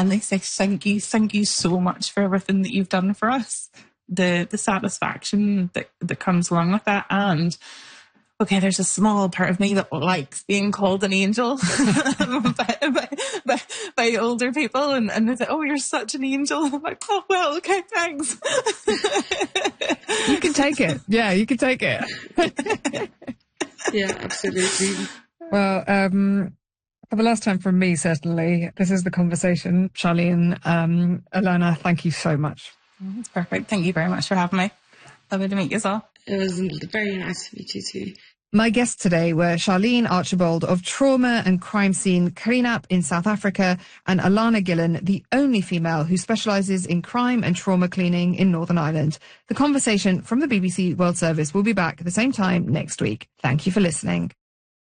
and they say, thank you so much for everything that you've done for us. The satisfaction that comes along with that. And okay, there's a small part of me that likes being called an angel by older people, and they say, oh, you're such an angel. I'm like, oh, well, okay, thanks. You can take it. Yeah, you can take it. Yeah, absolutely. Well, for the last time from me, certainly, this is the conversation. Charlene, Alona, thank you so much. It's perfect. Thank you very much for having me. Lovely to meet you all. It was very nice to meet you too. My guests today were Charlene Archibald of Trauma and Crime Scene Cleanup in South Africa, and Alana Gillen, the only female who specialises in crime and trauma cleaning in Northern Ireland. The conversation from the BBC World Service will be back at the same time next week. Thank you for listening.